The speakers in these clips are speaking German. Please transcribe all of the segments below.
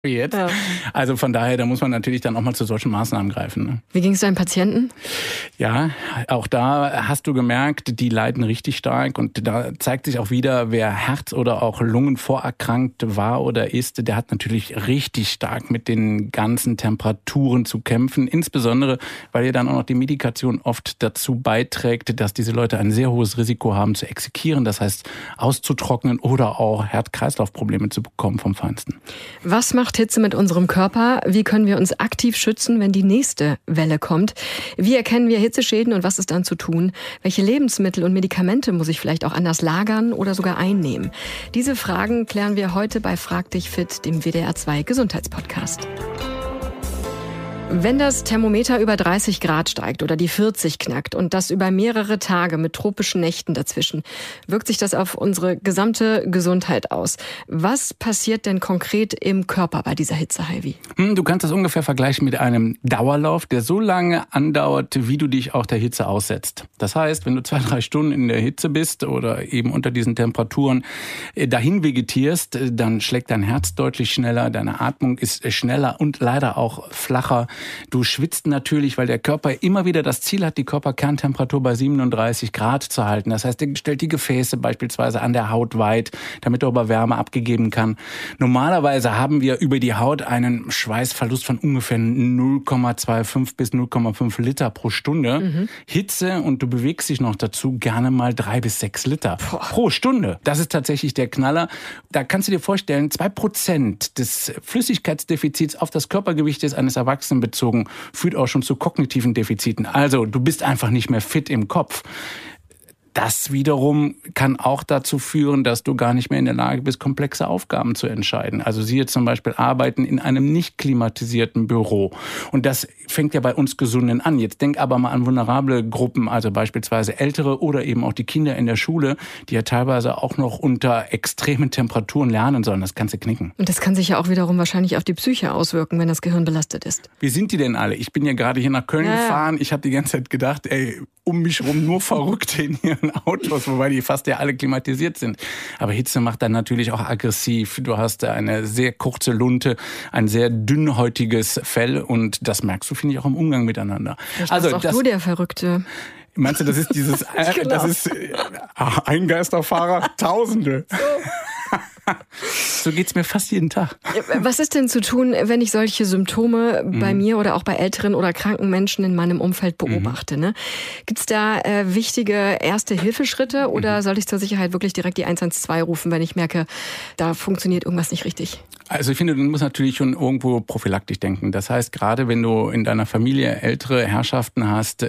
jetzt. Ja. Also von daher, da muss man natürlich dann auch mal zu solchen Maßnahmen greifen. Ne? Wie ging es deinen Patienten? Ja, auch da hast du gemerkt, die leiden richtig stark und da zeigt sich auch wieder, wer Herz- oder auch Lungenvorerkrankt war oder ist, der hat natürlich richtig stark mit den ganzen Temperaturen zu kämpfen, insbesondere, weil ja dann auch noch die Medikation oft dazu beiträgt, dass diese Leute ein sehr hohes Risiko haben zu exekieren, das heißt auszutrocknen oder auch Herz-Kreislauf-Probleme zu bekommen vom Feinsten. Was macht Hitze mit unserem Körper? Wie können wir uns aktiv schützen, wenn die nächste Welle kommt? Wie erkennen wir Hitzeschäden und was ist dann zu tun? Welche Lebensmittel und Medikamente muss ich vielleicht auch anders lagern oder sogar einnehmen? Diese Fragen klären wir heute bei Frag dich fit, dem WDR 2 Gesundheitspodcast. Wenn das Thermometer über 30 Grad steigt oder die 40 knackt und das über mehrere Tage mit tropischen Nächten dazwischen, wirkt sich das auf unsere gesamte Gesundheit aus. Was passiert denn konkret im Körper bei dieser Hitze, Heidi? Du kannst das ungefähr vergleichen mit einem Dauerlauf, der so lange andauert, wie du dich auch der Hitze aussetzt. Das heißt, wenn du 2-3 Stunden in der Hitze bist oder eben unter diesen Temperaturen dahin vegetierst, dann schlägt dein Herz deutlich schneller, deine Atmung ist schneller und leider auch flacher. Du schwitzt natürlich, weil der Körper immer wieder das Ziel hat, die Körperkerntemperatur bei 37 Grad zu halten. Das heißt, er stellt die Gefäße beispielsweise an der Haut weit, damit er aber Wärme abgegeben kann. Normalerweise haben wir über die Haut einen Schweißverlust von ungefähr 0,25 bis 0,5 Liter pro Stunde. Hitze und du bewegst dich noch dazu gerne mal 3 bis 6 Liter pro Stunde. Das ist tatsächlich der Knaller. Da kannst du dir vorstellen, 2% des Flüssigkeitsdefizits auf das Körpergewicht eines Erwachsenen bezogen, führt auch schon zu kognitiven Defiziten. Also du bist einfach nicht mehr fit im Kopf. Das wiederum kann auch dazu führen, dass du gar nicht mehr in der Lage bist, komplexe Aufgaben zu entscheiden. Also siehe zum Beispiel Arbeiten in einem nicht klimatisierten Büro. Und das fängt ja bei uns Gesunden an. Jetzt denk aber mal an vulnerable Gruppen, also beispielsweise Ältere oder eben auch die Kinder in der Schule, die ja teilweise auch noch unter extremen Temperaturen lernen sollen. Das kannst du knicken. Und das kann sich ja auch wiederum wahrscheinlich auf die Psyche auswirken, wenn das Gehirn belastet ist. Wie sind die denn alle? Ich bin ja gerade hier nach Köln gefahren. Ich habe die ganze Zeit gedacht, um mich rum nur Verrückte in ihren Autos, wobei die fast ja alle klimatisiert sind. Aber Hitze macht dann natürlich auch aggressiv. Du hast eine sehr kurze Lunte, ein sehr dünnhäutiges Fell und das merkst du, finde ich, auch im Umgang miteinander. Also auch du der Verrückte. Meinst du, das ist dieses, das ist ein Geisterfahrer, Tausende. So geht's mir fast jeden Tag. Was ist denn zu tun, wenn ich solche Symptome bei mir oder auch bei älteren oder kranken Menschen in meinem Umfeld beobachte? Ne? Gibt's da wichtige Erste-Hilfeschritte oder soll ich zur Sicherheit wirklich direkt die 112 rufen, wenn ich merke, da funktioniert irgendwas nicht richtig? Also ich finde, du musst natürlich schon irgendwo prophylaktisch denken. Das heißt, gerade wenn du in deiner Familie ältere Herrschaften hast,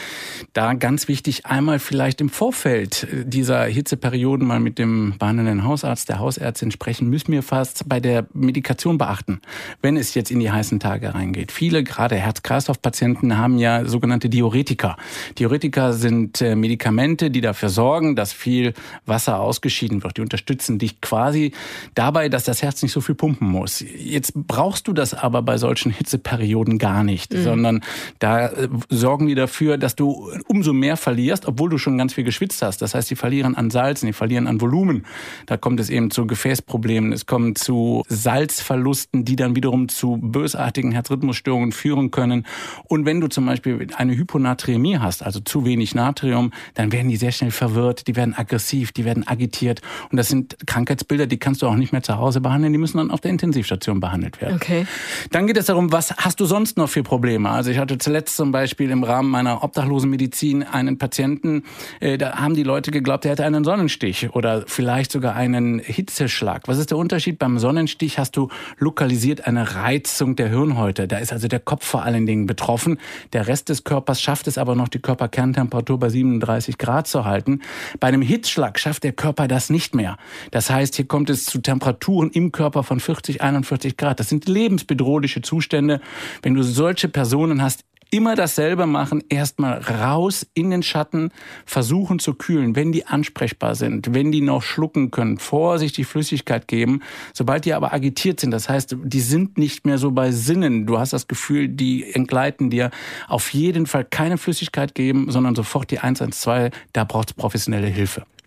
da ganz wichtig, einmal vielleicht im Vorfeld dieser Hitzeperioden mal mit dem behandelnden Hausarzt, der Hausärztin sprechen, müssen wir fast bei der Medikation beachten, wenn es jetzt in die heißen Tage reingeht. Viele, gerade Herz-Kreislauf-Patienten, haben ja sogenannte Diuretika. Diuretika sind Medikamente, die dafür sorgen, dass viel Wasser ausgeschieden wird. Die unterstützen dich quasi dabei, dass das Herz nicht so viel pumpen muss. Jetzt brauchst du das aber bei solchen Hitzeperioden gar nicht, sondern da sorgen die dafür, dass du umso mehr verlierst, obwohl du schon ganz viel geschwitzt hast. Das heißt, die verlieren an Salz, die verlieren an Volumen. Da kommt es eben zu Gefäßproblemen, es kommt zu Salzverlusten, die dann wiederum zu bösartigen Herzrhythmusstörungen führen können. Und wenn du zum Beispiel eine Hyponaträmie hast, also zu wenig Natrium, dann werden die sehr schnell verwirrt, die werden aggressiv, die werden agitiert. Und das sind Krankheitsbilder, die kannst du auch nicht mehr zu Hause behandeln, die müssen dann auf der Intensivstation behandelt werden. Okay. Dann geht es darum, was hast du sonst noch für Probleme? Also ich hatte zuletzt zum Beispiel im Rahmen meiner Obdachlosenmedizin einen Patienten, da haben die Leute geglaubt, er hätte einen Sonnenstich oder vielleicht sogar einen Hitzeschlag. Was ist der Unterschied? Beim Sonnenstich hast du lokalisiert eine Reizung der Hirnhäute. Da ist also der Kopf vor allen Dingen betroffen. Der Rest des Körpers schafft es aber noch, die Körperkerntemperatur bei 37 Grad zu halten. Bei einem Hitzschlag schafft der Körper das nicht mehr. Das heißt, hier kommt es zu Temperaturen im Körper von 40, 41 Grad. Das sind lebensbedrohliche Zustände. Wenn du solche Personen hast, immer dasselbe machen, erstmal raus in den Schatten, versuchen zu kühlen, wenn die ansprechbar sind, wenn die noch schlucken können, vorsichtig Flüssigkeit geben. Sobald die aber agitiert sind, das heißt, die sind nicht mehr so bei Sinnen, du hast das Gefühl, die entgleiten dir, auf jeden Fall keine Flüssigkeit geben, sondern sofort die 112, da braucht es professionelle Hilfe.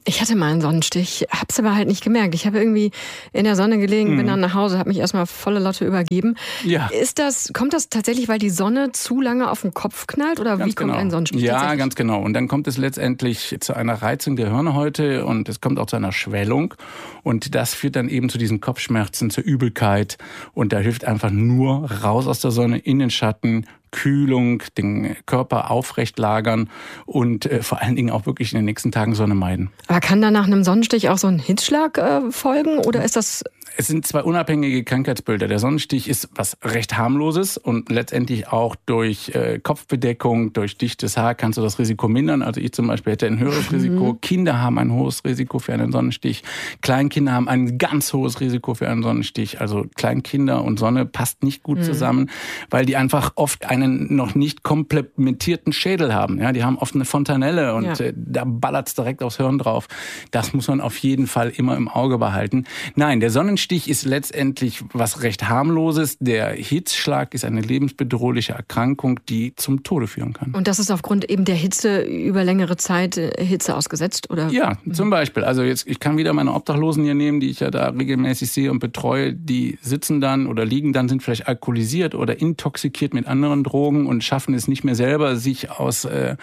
Ich hatte mal einen Sonnenstich, hab's aber halt nicht gemerkt. Ich habe irgendwie in der Sonne gelegen, bin dann nach Hause, habe mich erstmal volle Lotte übergeben. Ja. Kommt das tatsächlich, weil die Sonne zu lange auf den Kopf knallt oder Ganz wie kommt ein Sonnenstich Ja, ganz genau. Und dann kommt es letztendlich zu einer Reizung der Hirnhäute und es kommt auch zu einer Schwellung. Und das führt dann eben zu diesen Kopfschmerzen, zur Übelkeit. Und da hilft einfach nur raus aus der Sonne, in den Schatten, Kühlung, den Körper aufrecht lagern und vor allen Dingen auch wirklich in den nächsten Tagen Sonne meiden. Aber kann da nach einem Sonnenstich auch so ein Hitzschlag folgen oder ist das... Es sind zwei unabhängige Krankheitsbilder. Der Sonnenstich ist was recht harmloses und letztendlich auch durch Kopfbedeckung, durch dichtes Haar kannst du das Risiko mindern. Also ich zum Beispiel hätte ein höheres Risiko. Kinder haben ein hohes Risiko für einen Sonnenstich. Kleinkinder haben ein ganz hohes Risiko für einen Sonnenstich. Also Kleinkinder und Sonne passt nicht gut zusammen, weil die einfach oft einen noch nicht komplementierten Schädel haben. Ja, die haben oft eine Fontanelle und da ballert's direkt aufs Hirn drauf. Das muss man auf jeden Fall immer im Auge behalten. Nein, der Sonnenstich ist letztendlich was recht harmloses. Der Hitzschlag ist eine lebensbedrohliche Erkrankung, die zum Tode führen kann. Und das ist aufgrund eben der Hitze über längere Zeit Hitze ausgesetzt, oder? Ja, zum Beispiel. Also jetzt, ich kann wieder meine Obdachlosen hier nehmen, die ich ja da regelmäßig sehe und betreue. Die sitzen dann oder liegen dann, sind vielleicht alkoholisiert oder intoxikiert mit anderen Drogen und schaffen es nicht mehr selber, sich aus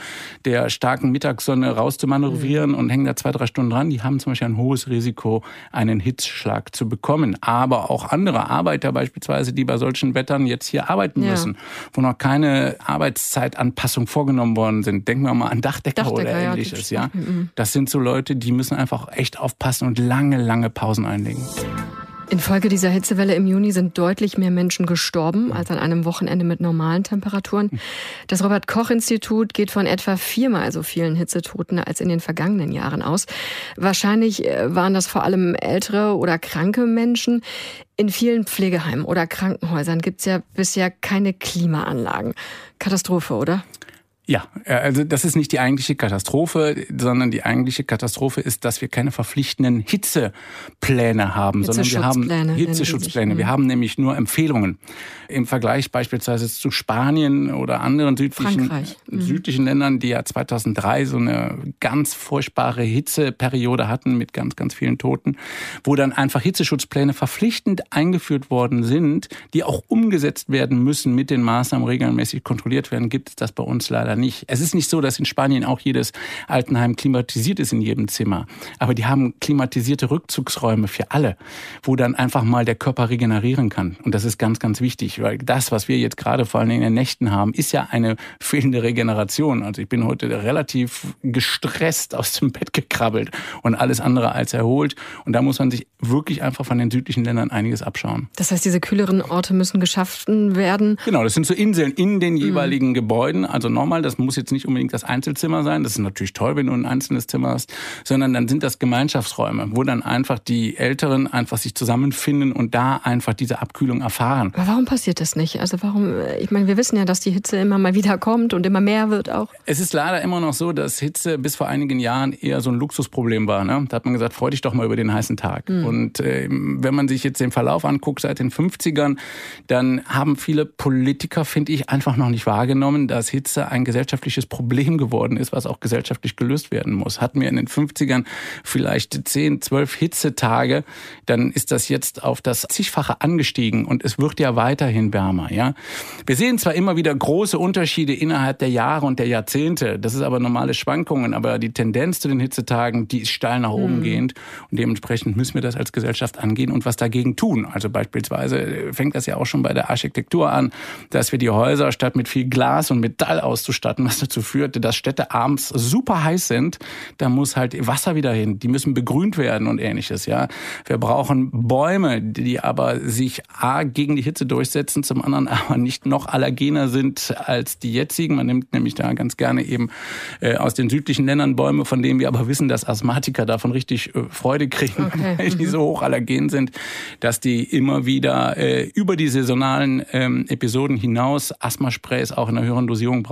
der starken Mittagssonne rauszumanövrieren und hängen da 2-3 Stunden dran. Die haben zum Beispiel ein hohes Risiko, einen Hitzschlag zu bekommen. Aber auch andere Arbeiter beispielsweise, die bei solchen Wettern jetzt hier arbeiten müssen, wo noch keine Arbeitszeitanpassung vorgenommen worden sind. Denken wir mal an Dachdecker oder Ähnliches. Ja, das sind so Leute, die müssen einfach echt aufpassen und lange, lange Pausen einlegen. Infolge dieser Hitzewelle im Juni sind deutlich mehr Menschen gestorben als an einem Wochenende mit normalen Temperaturen. Das Robert-Koch-Institut geht von etwa 4-mal so vielen Hitzetoten als in den vergangenen Jahren aus. Wahrscheinlich waren das vor allem ältere oder kranke Menschen. In vielen Pflegeheimen oder Krankenhäusern gibt es ja bisher keine Klimaanlagen. Katastrophe, oder? Ja, also das ist nicht die eigentliche Katastrophe, sondern die eigentliche Katastrophe ist, dass wir keine verpflichtenden Hitzepläne haben, sondern wir haben Hitzeschutzpläne. Wir haben nämlich nur Empfehlungen. Im Vergleich beispielsweise zu Spanien oder anderen südlichen Ländern, die ja 2003 so eine ganz furchtbare Hitzeperiode hatten mit ganz, ganz vielen Toten, wo dann einfach Hitzeschutzpläne verpflichtend eingeführt worden sind, die auch umgesetzt werden müssen, mit den Maßnahmen regelmäßig kontrolliert werden, gibt es das bei uns leider nicht. Es ist nicht so, dass in Spanien auch jedes Altenheim klimatisiert ist in jedem Zimmer. Aber die haben klimatisierte Rückzugsräume für alle, wo dann einfach mal der Körper regenerieren kann. Und das ist ganz, ganz wichtig, weil das, was wir jetzt gerade vor allem in den Nächten haben, ist ja eine fehlende Regeneration. Also ich bin heute relativ gestresst aus dem Bett gekrabbelt und alles andere als erholt. Und da muss man sich wirklich einfach von den südlichen Ländern einiges abschauen. Das heißt, diese kühleren Orte müssen geschaffen werden? Genau, das sind so Inseln in den jeweiligen Gebäuden. Also nochmal, das muss jetzt nicht unbedingt das Einzelzimmer sein. Das ist natürlich toll, wenn du ein einzelnes Zimmer hast. Sondern dann sind das Gemeinschaftsräume, wo dann einfach die Älteren einfach sich zusammenfinden und da einfach diese Abkühlung erfahren. Aber warum passiert das nicht? Also warum, ich meine, wir wissen ja, dass die Hitze immer mal wieder kommt und immer mehr wird auch. Es ist leider immer noch so, dass Hitze bis vor einigen Jahren eher so ein Luxusproblem war. Ne? Da hat man gesagt, freu dich doch mal über den heißen Tag. Und wenn man sich jetzt den Verlauf anguckt seit den 50ern, dann haben viele Politiker, finde ich, einfach noch nicht wahrgenommen, dass Hitze ein gesellschaftliches Problem geworden ist, was auch gesellschaftlich gelöst werden muss. Hatten wir in den 50ern vielleicht 10, 12 Hitzetage, dann ist das jetzt auf das Zigfache angestiegen und es wird ja weiterhin wärmer. Ja? Wir sehen zwar immer wieder große Unterschiede innerhalb der Jahre und der Jahrzehnte, das ist aber normale Schwankungen, aber die Tendenz zu den Hitzetagen, die ist steil nach oben gehend und dementsprechend müssen wir das als Gesellschaft angehen und was dagegen tun. Also beispielsweise fängt das ja auch schon bei der Architektur an, dass wir die Häuser statt mit viel Glas und Metall auszustatten, was dazu führt, dass Städte abends super heiß sind, da muss halt Wasser wieder hin, die müssen begrünt werden und Ähnliches. Ja, wir brauchen Bäume, die aber sich A, gegen die Hitze durchsetzen, zum anderen aber nicht noch allergener sind als die jetzigen. Man nimmt nämlich da ganz gerne eben aus den südlichen Ländern Bäume, von denen wir aber wissen, dass Asthmatiker davon richtig Freude kriegen, weil die so hoch allergen sind, dass die immer wieder über die saisonalen Episoden hinaus Asthmasprays auch in einer höheren Dosierung brauchen.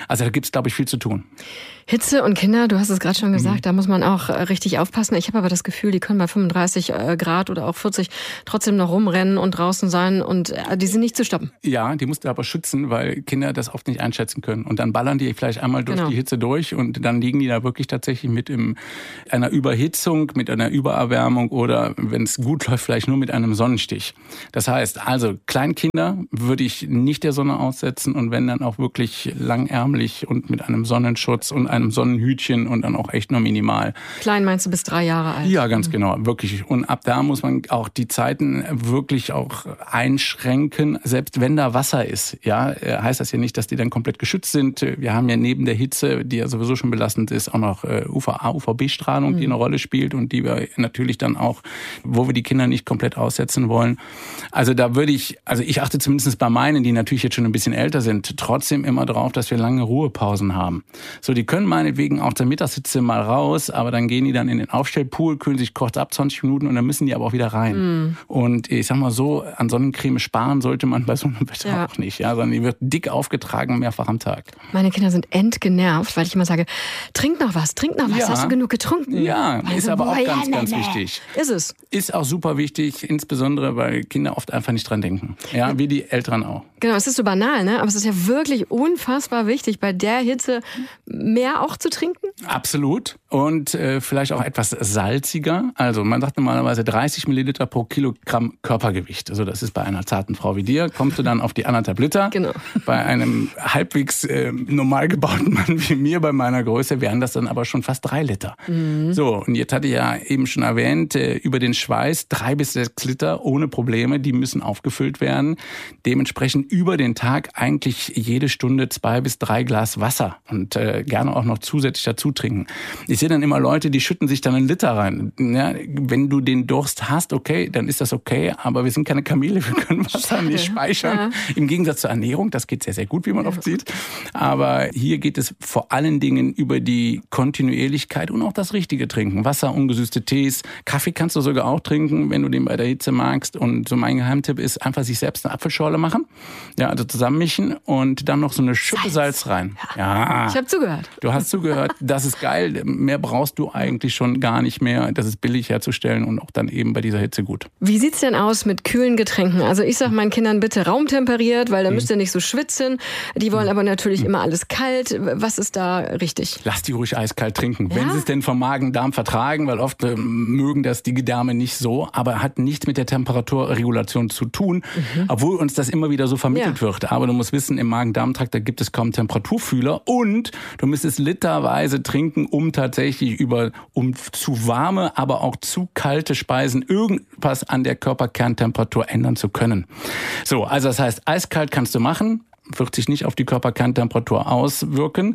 Also da gibt es, glaube ich, viel zu tun. Hitze und Kinder, du hast es gerade schon gesagt, da muss man auch richtig aufpassen. Ich habe aber das Gefühl, die können bei 35 Grad oder auch 40 trotzdem noch rumrennen und draußen sein und die sind nicht zu stoppen. Ja, die musst du aber schützen, weil Kinder das oft nicht einschätzen können. Und dann ballern die vielleicht einmal durch die Hitze durch und dann liegen die da wirklich tatsächlich mit einer Überhitzung, mit einer Übererwärmung oder, wenn es gut läuft, vielleicht nur mit einem Sonnenstich. Das heißt, also Kleinkinder würde ich nicht der Sonne aussetzen und wenn dann auch wirklich langärmlich und mit einem Sonnenschutz und einem Sonnenhütchen und dann auch echt nur minimal. Klein meinst du bis 3 Jahre alt? Ja, ganz genau, wirklich. Und ab da muss man auch die Zeiten wirklich auch einschränken, selbst wenn da Wasser ist. Ja, heißt das ja nicht, dass die dann komplett geschützt sind. Wir haben ja neben der Hitze, die ja sowieso schon belastend ist, auch noch UVA, UVB-Strahlung, die eine Rolle spielt und die wir natürlich dann auch, wo wir die Kinder nicht komplett aussetzen wollen. Also da würde ich achte zumindest bei meinen, die natürlich jetzt schon ein bisschen älter sind, trotzdem immer drauf, dass wir lange Ruhepausen haben. So, die können meinetwegen auch zur Mittagshitze mal raus, aber dann gehen die dann in den Aufstellpool, kühlen sich kurz ab, 20 Minuten und dann müssen die aber auch wieder rein. Und ich sag mal so, an Sonnencreme sparen sollte man bei so einem Wetter auch nicht, ja, sondern die wird dick aufgetragen, mehrfach am Tag. Meine Kinder sind entgenervt, weil ich immer sage, trink noch was, ja. Hast du genug getrunken? Ja, ist aber auch ganz wichtig. Ist es. Ist auch super wichtig, insbesondere, weil Kinder oft einfach nicht dran denken. Ja, wie die Älteren auch. Genau, es ist so banal, ne? Aber es ist ja wirklich unfassbar wichtig, bei der Hitze mehr auch zu trinken. Absolut. Und vielleicht auch etwas salziger. Also man sagt normalerweise 30 Milliliter pro Kilogramm Körpergewicht. Also das ist bei einer zarten Frau wie dir, kommst du dann auf die 1,5 Liter. Genau. Bei einem halbwegs normal gebauten Mann wie mir, bei meiner Größe, wären das dann aber schon fast 3 Liter. So, und jetzt hatte ich ja eben schon erwähnt, über den Schweiß 3 bis 6 Liter ohne Probleme, die müssen aufgefüllt werden. Dementsprechend über den Tag eigentlich jede Stunde 2 bis 3 Glas Wasser und gerne auch noch zusätzlich dazu trinken. Ich sehe dann immer Leute, die schütten sich dann 1 Liter rein. Ja, wenn du den Durst hast, okay, dann ist das okay, aber wir sind keine Kamele, wir können Wasser nicht speichern. Ja. Im Gegensatz zur Ernährung, das geht sehr, sehr gut, wie man oft sieht. Aber hier geht es vor allen Dingen über die Kontinuierlichkeit und auch das richtige Trinken. Wasser, ungesüßte Tees, Kaffee kannst du sogar auch trinken, wenn du den bei der Hitze magst. Und so mein Geheimtipp ist, einfach sich selbst eine Apfelschorle machen, ja, also zusammenmischen und dann noch so eine Schippe Salz rein. Ja. Ich habe zugehört. Du hast zugehört, das ist geil. Mehr brauchst du eigentlich schon gar nicht mehr. Das ist billig herzustellen und auch dann eben bei dieser Hitze gut. Wie sieht's denn aus mit kühlen Getränken? Also ich sage meinen Kindern bitte raumtemperiert, weil da müsst ihr nicht so schwitzen. Die wollen aber natürlich immer alles kalt. Was ist da richtig? Lass die ruhig eiskalt trinken, wenn sie es denn vom Magen-Darm vertragen, weil oft mögen das die Gedärme nicht so, aber hat nichts mit der Temperaturregulation zu tun, obwohl uns das immer wieder so vermittelt wird. Aber du musst wissen, im Magen-Darm-Trakt, da gibt es kaum Temperaturfühler und du müsstest literweise trinken, um tatsächlich um zu warme, aber auch zu kalte Speisen irgendwas an der Körperkerntemperatur ändern zu können. So, also das heißt, eiskalt kannst du machen, wird sich nicht auf die Körperkerntemperatur auswirken.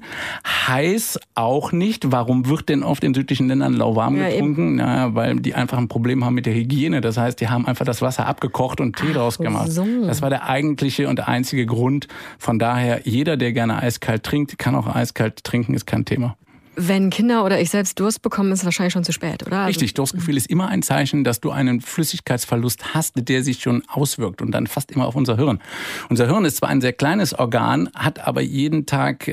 Heiß auch nicht. Warum wird denn oft in südlichen Ländern lauwarm getrunken? Naja, weil die einfach ein Problem haben mit der Hygiene. Das heißt, die haben einfach das Wasser abgekocht und Tee draus gemacht. So. Das war der eigentliche und einzige Grund. Von daher, jeder, der gerne eiskalt trinkt, kann auch eiskalt trinken, ist kein Thema. Wenn Kinder oder ich selbst Durst bekommen, ist es wahrscheinlich schon zu spät, oder? Richtig, Durstgefühl ist immer ein Zeichen, dass du einen Flüssigkeitsverlust hast, der sich schon auswirkt und dann fast immer auf unser Hirn. Unser Hirn ist zwar ein sehr kleines Organ, hat aber jeden Tag,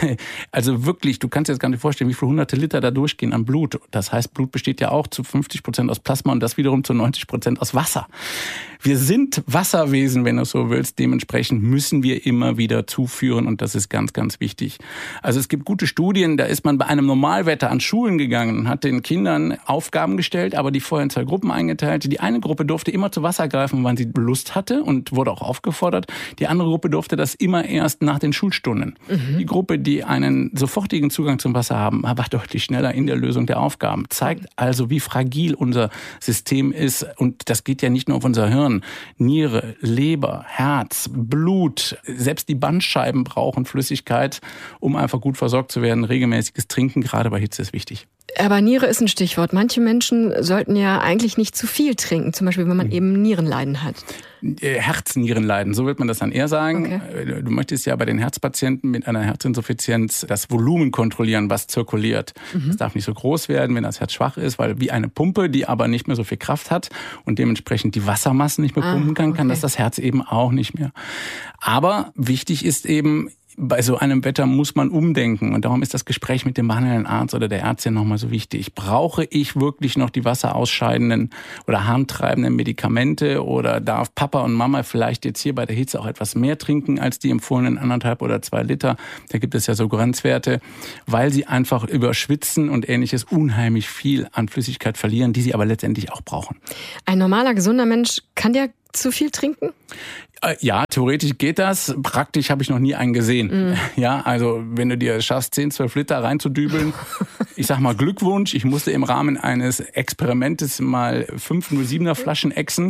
also wirklich, du kannst dir das gar nicht vorstellen, wie viele hunderte Liter da durchgehen an Blut. Das heißt, Blut besteht ja auch zu 50% aus Plasma und das wiederum zu 90% aus Wasser. Wir sind Wasserwesen, wenn du es so willst. Dementsprechend müssen wir immer wieder zuführen und das ist ganz, ganz wichtig. Also es gibt gute Studien, da ist man bei einem Normalwetter an Schulen gegangen und hat den Kindern Aufgaben gestellt, aber die vorher in 2 Gruppen eingeteilt. Die eine Gruppe durfte immer zu Wasser greifen, wann sie Lust hatte und wurde auch aufgefordert. Die andere Gruppe durfte das immer erst nach den Schulstunden. Die Gruppe, die einen sofortigen Zugang zum Wasser haben, war deutlich schneller in der Lösung der Aufgaben. Zeigt also, wie fragil unser System ist und das geht ja nicht nur auf unser Hirn. Niere, Leber, Herz, Blut, selbst die Bandscheiben brauchen Flüssigkeit, um einfach gut versorgt zu werden. Regelmäßiges Trinken, gerade bei Hitze, ist wichtig. Aber Niere ist ein Stichwort. Manche Menschen sollten ja eigentlich nicht zu viel trinken, zum Beispiel wenn man eben Nierenleiden hat. Herznierenleiden, so wird man das dann eher sagen. Okay. Du möchtest ja bei den Herzpatienten mit einer Herzinsuffizienz das Volumen kontrollieren, was zirkuliert. Das darf nicht so groß werden, wenn das Herz schwach ist, weil wie eine Pumpe, die aber nicht mehr so viel Kraft hat und dementsprechend die Wassermassen nicht mehr pumpen kann das das Herz eben auch nicht mehr. Aber wichtig ist eben, bei so einem Wetter muss man umdenken. Und darum ist das Gespräch mit dem behandelnden Arzt oder der Ärztin nochmal so wichtig. Brauche ich wirklich noch die wasserausscheidenden oder harntreibenden Medikamente oder darf Papa und Mama vielleicht jetzt hier bei der Hitze auch etwas mehr trinken als die empfohlenen 1,5 oder 2 Liter? Da gibt es ja so Grenzwerte, weil sie einfach über Schwitzen und Ähnliches unheimlich viel an Flüssigkeit verlieren, die sie aber letztendlich auch brauchen. Ein normaler, gesunder Mensch kann der zu viel trinken? Ja, theoretisch geht das. Praktisch habe ich noch nie einen gesehen. Ja, also wenn du dir schaffst, 10, 12 Liter reinzudübeln, ich sag mal Glückwunsch. Ich musste im Rahmen eines Experimentes mal 5 0,7er Flaschen exen.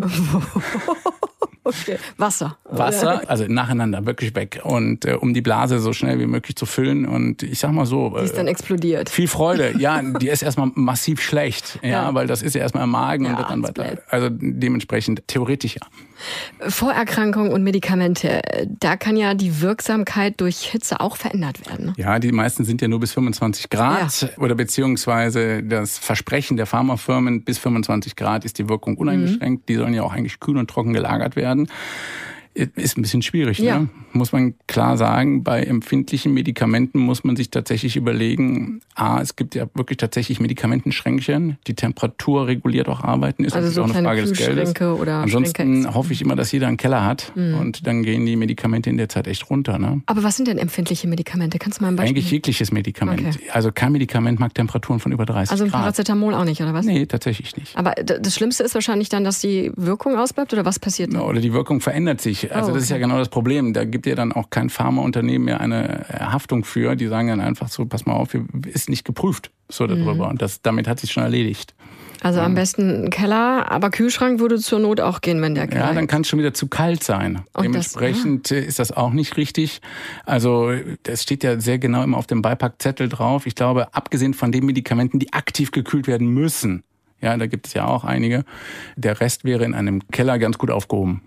Okay. Wasser, also nacheinander, wirklich weg. Und um die Blase so schnell wie möglich zu füllen. Und ich sag mal so. Die ist dann explodiert. Viel Freude. Ja, die ist erstmal massiv schlecht. Ja, weil das ist ja erstmal im Magen und wird dann weiter. Also dementsprechend theoretisch ja. Vorerkrankungen und Medikamente, da kann ja die Wirksamkeit durch Hitze auch verändert werden. Ne? Ja, die meisten sind ja nur bis 25 Grad oder beziehungsweise das Versprechen der Pharmafirmen, bis 25 Grad ist die Wirkung uneingeschränkt. Die sollen ja auch eigentlich kühl und trocken gelagert werden. Ist ein bisschen schwierig, ne? Muss man klar sagen. Bei empfindlichen Medikamenten muss man sich tatsächlich überlegen, es gibt ja wirklich tatsächlich Medikamentenschränkchen, die Temperatur reguliert auch arbeiten, ist also natürlich so auch eine Frage des Geldes. Oder ansonsten hoffe ich immer, dass jeder einen Keller hat und dann gehen die Medikamente in der Zeit echt runter. Ne? Aber was sind denn empfindliche Medikamente? Kannst du mal ein Beispiel? Eigentlich jegliches Medikament. Okay. Also kein Medikament mag Temperaturen von über 30 Grad. Also ein Paracetamol auch nicht, oder was? Nee, tatsächlich nicht. Aber das Schlimmste ist wahrscheinlich dann, dass die Wirkung ausbleibt, oder was passiert dann? Oder die Wirkung verändert sich. Also das ist ja genau das Problem. Da gibt ja dann auch kein Pharmaunternehmen mehr eine Haftung für. Die sagen dann einfach so, pass mal auf, ist nicht geprüft so darüber. Und damit hat sich schon erledigt. Also am besten Keller, aber Kühlschrank würde zur Not auch gehen, wenn der Keller. Ja, dann kann es schon wieder zu kalt sein. Und dementsprechend ist das auch nicht richtig. Also das steht ja sehr genau immer auf dem Beipackzettel drauf. Ich glaube, abgesehen von den Medikamenten, die aktiv gekühlt werden müssen, ja, da gibt es ja auch einige, der Rest wäre in einem Keller ganz gut aufgehoben.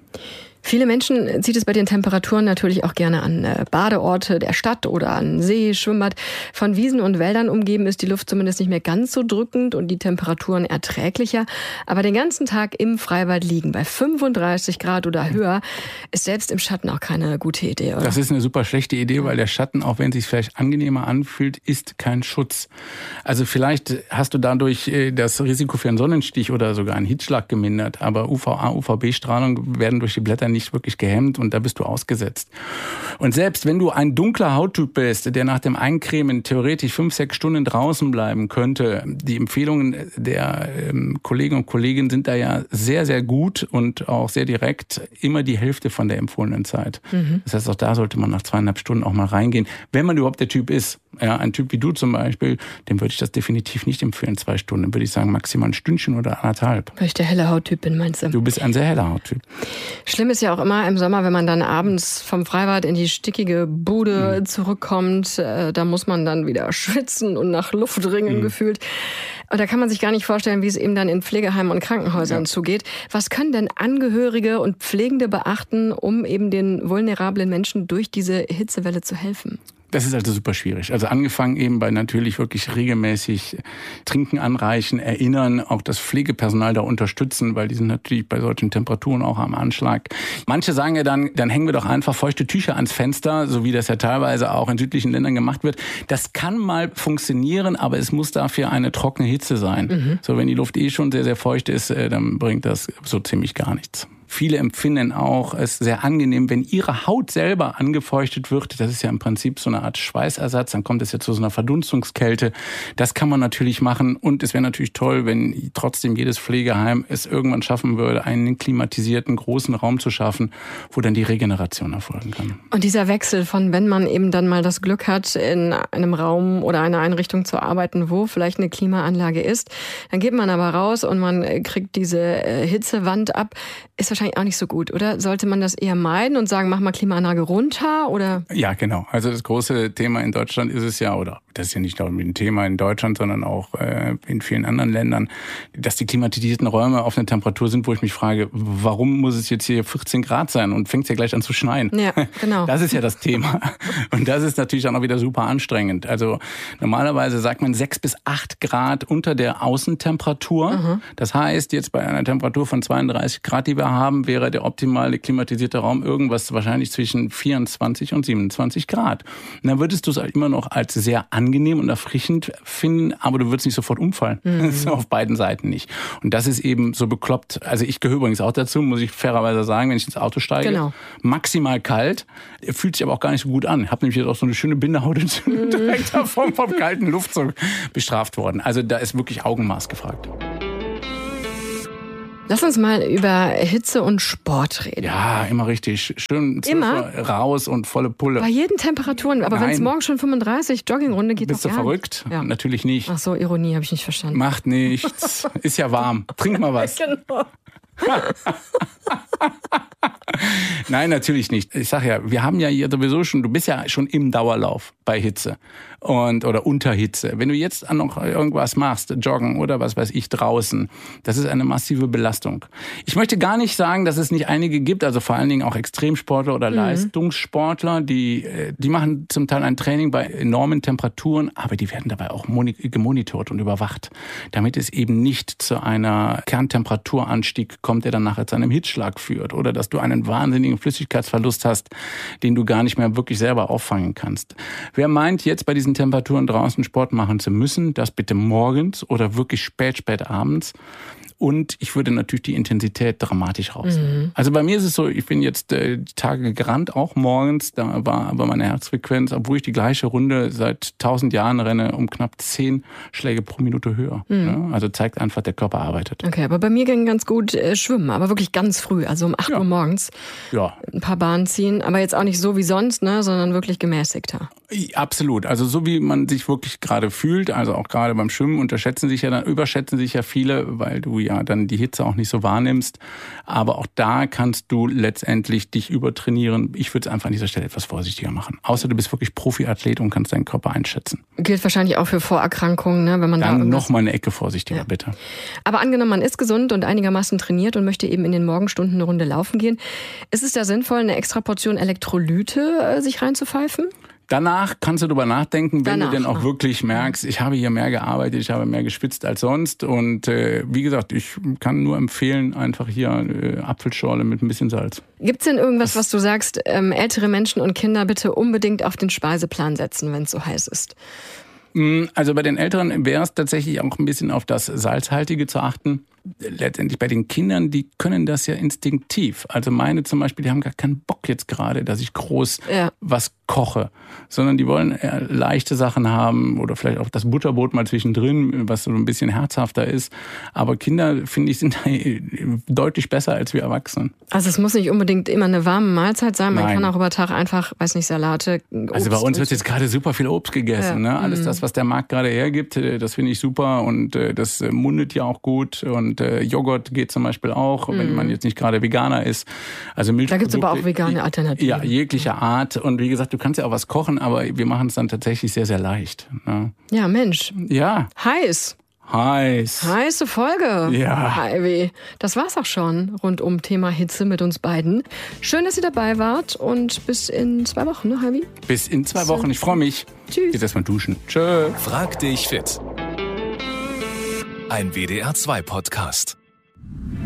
Viele Menschen zieht es bei den Temperaturen natürlich auch gerne an Badeorte der Stadt oder an See, Schwimmbad. Von Wiesen und Wäldern umgeben ist die Luft zumindest nicht mehr ganz so drückend und die Temperaturen erträglicher. Aber den ganzen Tag im Freibad liegen bei 35 Grad oder höher ist selbst im Schatten auch keine gute Idee, oder? Das ist eine super schlechte Idee, weil der Schatten, auch wenn es sich vielleicht angenehmer anfühlt, ist kein Schutz. Also vielleicht hast du dadurch das Risiko für einen Sonnenstich oder sogar einen Hitzschlag gemindert, aber UVA, UVB-Strahlung werden durch die Blätter nicht wirklich gehemmt und da bist du ausgesetzt. Und selbst wenn du ein dunkler Hauttyp bist, der nach dem Eincremen theoretisch 5-6 Stunden draußen bleiben könnte, die Empfehlungen der Kollegen und Kolleginnen sind da ja sehr, sehr gut und auch sehr direkt, immer die Hälfte von der empfohlenen Zeit. Das heißt, auch da sollte man nach 2,5 Stunden auch mal reingehen, wenn man überhaupt der Typ ist. Ja, ein Typ wie du zum Beispiel, dem würde ich das definitiv nicht empfehlen, 2 Stunden. Dann würde ich sagen, maximal ein Stündchen oder 1,5. Weil ich der helle Hauttyp bin, meinst du? Du bist ein sehr heller Hauttyp. Schlimm ist ja auch immer im Sommer, wenn man dann abends vom Freibad in die stickige Bude zurückkommt. Da muss man dann wieder schwitzen und nach Luft ringen gefühlt. Und da kann man sich gar nicht vorstellen, wie es eben dann in Pflegeheimen und Krankenhäusern zugeht. Was können denn Angehörige und Pflegende beachten, um eben den vulnerablen Menschen durch diese Hitzewelle zu helfen? Das ist also super schwierig. Also angefangen eben bei natürlich wirklich regelmäßig Trinken anreichen, erinnern, auch das Pflegepersonal da unterstützen, weil die sind natürlich bei solchen Temperaturen auch am Anschlag. Manche sagen ja dann hängen wir doch einfach feuchte Tücher ans Fenster, so wie das ja teilweise auch in südlichen Ländern gemacht wird. Das kann mal funktionieren, aber es muss dafür eine trockene Hitze sein. So, wenn die Luft schon sehr, sehr feucht ist, dann bringt das so ziemlich gar nichts. Viele empfinden auch es sehr angenehm, wenn ihre Haut selber angefeuchtet wird. Das ist ja im Prinzip so eine Art Schweißersatz. Dann kommt es ja zu so einer Verdunstungskälte. Das kann man natürlich machen. Und es wäre natürlich toll, wenn trotzdem jedes Pflegeheim es irgendwann schaffen würde, einen klimatisierten großen Raum zu schaffen, wo dann die Regeneration erfolgen kann. Und dieser Wechsel von, wenn man eben dann mal das Glück hat, in einem Raum oder einer Einrichtung zu arbeiten, wo vielleicht eine Klimaanlage ist, dann geht man aber raus und man kriegt diese Hitzewand ab. Ist wahrscheinlich auch nicht so gut, oder? Sollte man das eher meiden und sagen, mach mal Klimaanlage runter, oder? Ja, genau. Also das große Thema in Deutschland ist es ja, oder das ist ja nicht nur ein Thema in Deutschland, sondern auch in vielen anderen Ländern, dass die klimatisierten Räume auf einer Temperatur sind, wo ich mich frage, warum muss es jetzt hier 14 Grad sein und fängt es ja gleich an zu schneien? Ja, genau. Das ist ja das Thema. Und das ist natürlich dann auch wieder super anstrengend. Also normalerweise sagt man 6 bis 8 Grad unter der Außentemperatur. Das heißt, jetzt bei einer Temperatur von 32 Grad, die wir haben, haben, wäre der optimale klimatisierte Raum irgendwas wahrscheinlich zwischen 24 und 27 Grad. Und dann würdest du es halt immer noch als sehr angenehm und erfrischend finden, aber du würdest nicht sofort umfallen. Das ist auf beiden Seiten nicht. Und das ist eben so bekloppt. Also ich gehöre übrigens auch dazu, muss ich fairerweise sagen, wenn ich ins Auto steige. Genau. Maximal kalt, fühlt sich aber auch gar nicht so gut an. Ich habe nämlich jetzt auch so eine schöne Bindehautentzündung direkt vom kalten Luftzug bestraft worden. Also da ist wirklich Augenmaß gefragt. Lass uns mal über Hitze und Sport reden. Ja, immer richtig. Schön raus und volle Pulle. Bei jeden Temperaturen, aber wenn es morgen schon 35, Joggingrunde geht, bist du verrückt? Ja. Natürlich nicht. Ach so, Ironie habe ich nicht verstanden. Macht nichts. Ist ja warm. Trink mal was. Genau. Nein, natürlich nicht. Ich sag ja, wir haben ja hier sowieso schon, du bist ja schon im Dauerlauf bei Hitze oder unter Hitze. Wenn du jetzt noch irgendwas machst, joggen oder was weiß ich draußen, das ist eine massive Belastung. Ich möchte gar nicht sagen, dass es nicht einige gibt, also vor allen Dingen auch Extremsportler oder Leistungssportler, die machen zum Teil ein Training bei enormen Temperaturen, aber die werden dabei auch gemonitort und überwacht, damit es eben nicht zu einer Kerntemperaturanstieg kommt, der dann nachher zu einem Hitzschlag führt oder dass du einen wahnsinnigen Flüssigkeitsverlust hast, den du gar nicht mehr wirklich selber auffangen kannst. Wer meint, jetzt bei diesen Temperaturen draußen Sport machen zu müssen, das bitte morgens oder wirklich spät abends. Und ich würde natürlich die Intensität dramatisch rausnehmen. Also bei mir ist es so, ich bin jetzt die Tage gerannt, auch morgens. Da war aber meine Herzfrequenz, obwohl ich die gleiche Runde seit 1000 Jahren renne, um knapp 10 Schläge pro Minute höher. Ja, also zeigt einfach, der Körper arbeitet. Okay, aber bei mir ging ganz gut schwimmen, aber wirklich ganz früh, also um 8 Uhr morgens. Ja. Ein paar Bahnen ziehen, aber jetzt auch nicht so wie sonst, ne, sondern wirklich gemäßigter. Absolut. Also so wie man sich wirklich gerade fühlt, also auch gerade beim Schwimmen überschätzen sich ja viele, weil du ja dann die Hitze auch nicht so wahrnimmst. Aber auch da kannst du letztendlich dich übertrainieren. Ich würde es einfach an dieser Stelle etwas vorsichtiger machen. Außer du bist wirklich Profiathlet und kannst deinen Körper einschätzen. Gilt wahrscheinlich auch für Vorerkrankungen, ne, wenn man dann noch mal eine Ecke vorsichtiger, bitte. Aber angenommen, man ist gesund und einigermaßen trainiert und möchte eben in den Morgenstunden eine Runde laufen gehen. Ist es da sinnvoll, eine extra Portion Elektrolyte sich reinzupfeifen? Danach kannst du darüber nachdenken, wenn du denn auch wirklich merkst, ich habe hier mehr gearbeitet, ich habe mehr geschwitzt als sonst. Und wie gesagt, ich kann nur empfehlen, einfach hier Apfelschorle mit ein bisschen Salz. Gibt's denn irgendwas, was du sagst, ältere Menschen und Kinder bitte unbedingt auf den Speiseplan setzen, wenn es so heiß ist? Also bei den Älteren wäre es tatsächlich auch ein bisschen auf das Salzhaltige zu achten. Letztendlich bei den Kindern, die können das ja instinktiv. Also meine zum Beispiel, die haben gar keinen Bock jetzt gerade, dass ich groß was koche, sondern die wollen leichte Sachen haben oder vielleicht auch das Butterbrot mal zwischendrin, was so ein bisschen herzhafter ist. Aber Kinder, finde ich, sind deutlich besser als wir Erwachsenen. Also es muss nicht unbedingt immer eine warme Mahlzeit sein. Man kann auch über Tag einfach, weiß nicht, Salate, Obst. Also bei uns wird jetzt gerade super viel Obst gegessen. Ne? Alles das, was der Markt gerade hergibt, das finde ich super und das mundet ja auch gut und Joghurt geht zum Beispiel auch, wenn man jetzt nicht gerade Veganer ist. Also Milchprodukte. Da gibt es aber auch vegane Alternativen. Ja, jeglicher Art. Und wie gesagt, du kannst ja auch was kochen, aber wir machen es dann tatsächlich sehr, sehr leicht. Ne? Ja, Mensch. Ja. Heiße Folge. Ja. Ivy. Das war's auch schon rund um Thema Hitze mit uns beiden. Schön, dass ihr dabei wart und bis in 2 Wochen, ne, Ivy? Bis in 2 Wochen. Ich freue mich. Tschüss. Jetzt erstmal duschen. Tschö. Frag dich fit. Ein WDR 2 Podcast.